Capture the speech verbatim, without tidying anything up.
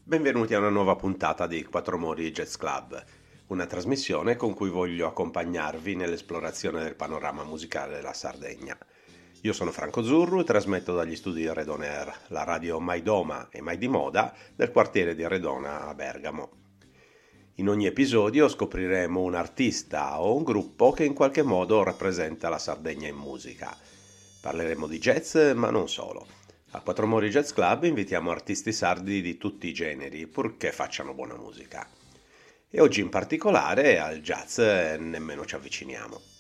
Benvenuti a una nuova puntata di Quattro Mori Jazz Club, una trasmissione con cui voglio accompagnarvi nell'esplorazione del panorama musicale della Sardegna. Io sono Franco Zurru e trasmetto dagli studi di Redon Air, la radio mai doma e mai di moda del quartiere di Redona a Bergamo. In ogni episodio scopriremo un artista o un gruppo che in qualche modo rappresenta la Sardegna in musica. Parleremo di jazz, ma non solo. A Quattro Mori Jazz Club invitiamo artisti sardi di tutti i generi, purché facciano buona musica. E oggi in particolare al jazz nemmeno ci avviciniamo.